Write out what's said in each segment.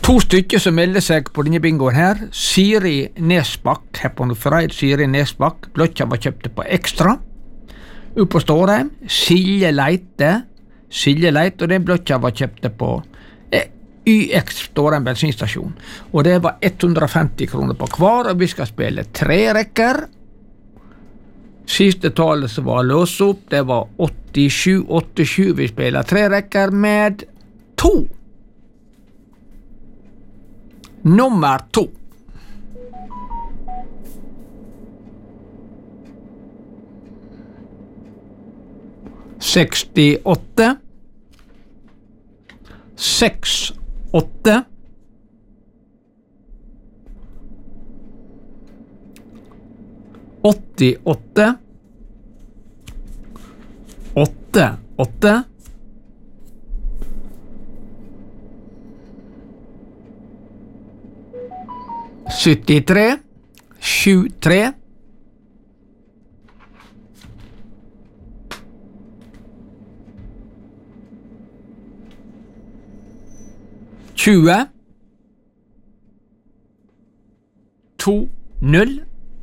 To stykker som melder seg på denne bingoen her. Siri Nesbakk, Hepponofreid Siri Nesbakk. Bløtja var kjøpte på Ekstra. På Stårheim. Silje Leite, og den bløtja var kjøpte på YX Stårheim bensinstasjon. Og det var 150 kroner på hver, og vi skal spille 3 rekker. Siste tallet som var låst opp, det var 87. Vi spiller 3 rekker med 2. Nummer 2. Sekstiåtte. 68. 88. 88. 73. 73. 20. 2 0.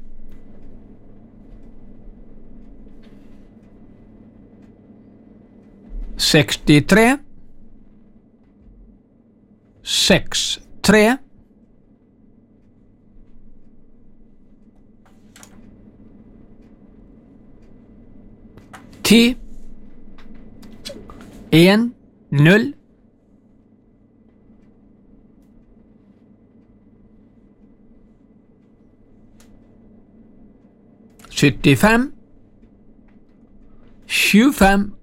63. 6 3. 10 1 0. 75 75